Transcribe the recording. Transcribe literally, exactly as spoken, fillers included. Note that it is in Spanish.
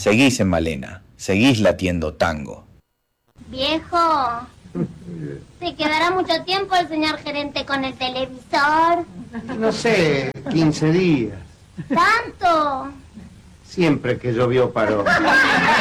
Seguís en Malena, seguís latiendo tango. Viejo, ¿se quedará mucho tiempo el señor gerente con el televisor? No sé, quince días. ¿Tanto? Siempre que llovió paró.